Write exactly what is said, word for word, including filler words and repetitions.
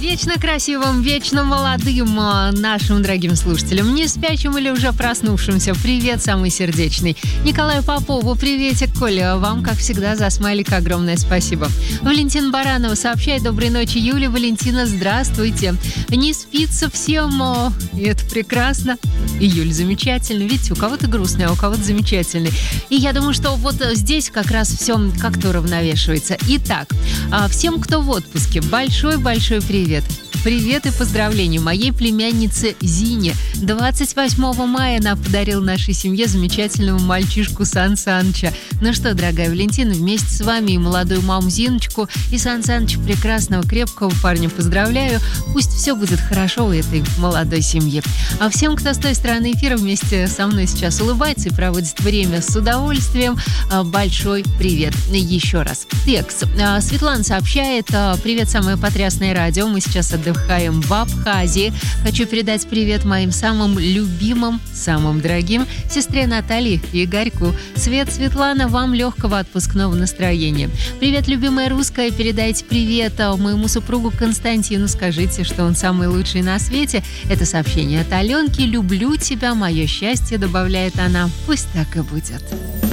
Вечно красивым, вечно молодым нашим дорогим слушателям, не спящим или уже проснувшимся, привет самый сердечный. Николаю Попову приветик, Коля, вам, как всегда, за смайлик огромное спасибо. Валентина Баранова сообщает: доброй ночи, Юля, Валентина, здравствуйте. Не спится всем, и это прекрасно. Июль замечательный, видите, у кого-то грустный, а у кого-то замечательный. И я думаю, что вот здесь как раз все как-то уравновешивается. Итак, всем, кто в отпуске, большой-большой привет. Привет и поздравления моей племяннице Зине. двадцать восьмого мая она подарила нашей семье замечательного мальчишку Сан Саныча. Ну что, дорогая Валентина, вместе с вами и молодую маму Зиночку, и Сан Саныча, прекрасного, крепкого парня, поздравляю. Пусть все будет хорошо у этой молодой семьи. А всем, кто с той стороны эфира вместе со мной сейчас улыбается и проводит время с удовольствием, большой привет еще раз. Текст. Светлана сообщает: привет, самое потрясное радио. Мы сейчас отдыхаем в Абхазии. Хочу передать привет моим самым любимым, самым дорогим сестре Наталье и Игорьку. Свет, Светлана, вам легкого отпускного настроения. Привет, любимая русская. Передайте привет моему супругу Константину. Скажите, что он самый лучший на свете. Это сообщение от Аленки. Люблю тебя, мое счастье, добавляет она. Пусть так и будет.